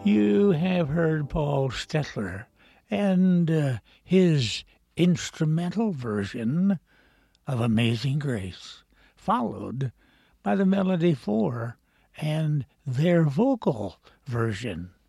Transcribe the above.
You have heard Paul Stetler and his instrumental version of Amazing Grace, followed by the Melody Four and their vocal version.